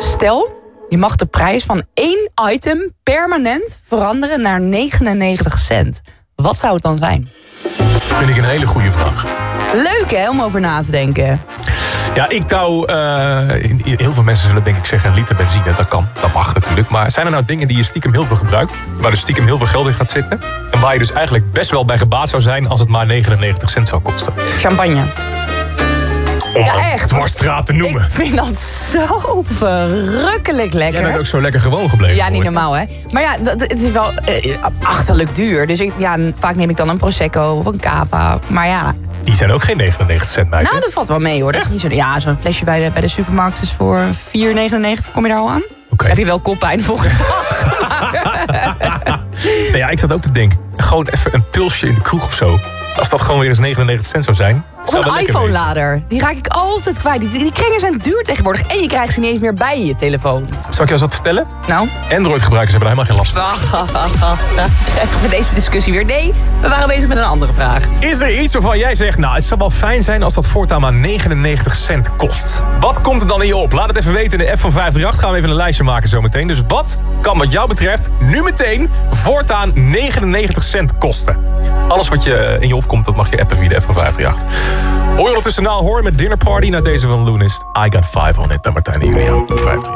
Stel, je mag de prijs van 1 item permanent veranderen naar 99 cent. Wat zou het dan zijn? Vind ik een hele goede vraag. Leuk hè, om over na te denken. Ja, ik zou... heel veel mensen zullen denk ik zeggen een liter benzine. Dat kan, dat mag natuurlijk. Maar zijn er nou dingen die je stiekem heel veel gebruikt? Waar dus stiekem heel veel geld in gaat zitten? En waar je dus eigenlijk best wel bij gebaat zou zijn als het maar 99 cent zou kosten? Champagne. Ja, echt. Dwarsstraat te noemen. Ik vind dat zo verrukkelijk lekker. Jij bent ook zo lekker gewoon gebleven. Ja, niet normaal, hè. Maar ja, het is wel achterlijk duur. Dus vaak neem ik dan een Prosecco of een Cava. Maar ja... Die zijn ook geen 99 cent, meid. Nou, dat valt wel mee, hoor. Dat is niet zo, ja, zo'n flesje bij de supermarkt is voor 4,99. Kom je daar al aan? Okay. Heb je wel koppijn volgens Nou ja, ik zat ook te denken. Gewoon even een pulsje in de kroeg of zo. Als dat gewoon weer eens 99 cent zou zijn. Of een iPhone-lader. Die raak ik altijd kwijt. Die kringen zijn duur tegenwoordig. En je krijgt ze niet eens meer bij je telefoon. Zal ik jou eens wat vertellen? Nou? Android-gebruikers hebben er helemaal geen last van. Even deze discussie weer. Nee, we waren bezig met een andere vraag. Is er iets waarvan jij zegt... Nou, het zou wel fijn zijn als dat voortaan maar 99 cent kost? Wat komt er dan in je op? Laat het even weten in de app van 538. Gaan we even een lijstje maken zometeen. Dus wat kan wat jou betreft nu meteen voortaan 99 cent kosten? Alles wat je in je opkomt, dat mag je appen via de app van 538. Hoor je ondertussen Hoor met Dinner Party naar deze van Loonist. I Got 5 on It bij Martijn en Julia op 538.